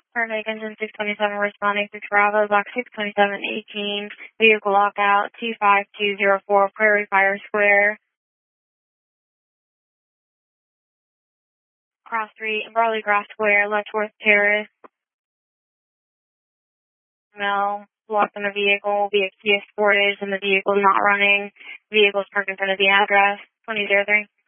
Perfect. Engine 627 responding to Bravo, Block 62718, vehicle lockout 25204, Prairie Fire Square, Cross Street, Barley Grass Square, Letchworth Terrace. Mel locked in the vehicle, will be a Kia Sportage, and the vehicle not running. Vehicle's parked in front of the address, 2003.